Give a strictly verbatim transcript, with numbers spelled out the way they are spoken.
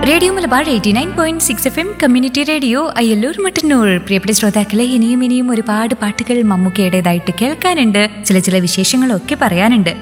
Radio Malabar eighty nine point six F M community radio Ayyallur Mattannur. പ്രിയപ്പെട്ട ശ്രോതാക്കളെ, ഇനിയും ഇനിയും ഒരുപാട് പാട്ടുകൾ മമ്മൂക്കയുടേതായിട്ട് കേൾക്കാനുണ്ട്. ചില ചില വിശേഷങ്ങളൊക്കെ പറയാനുണ്ട്.